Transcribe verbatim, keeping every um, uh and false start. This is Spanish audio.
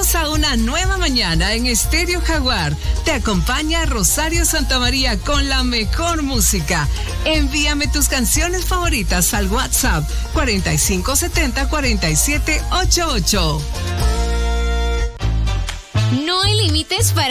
bienvenidos a una nueva mañana en Estéreo Jaguar. Te acompaña Rosario Santamaría con la mejor música. Envíame tus canciones favoritas al WhatsApp cuarenta y cinco setenta cuarenta y siete ochenta y ocho. No hay límites para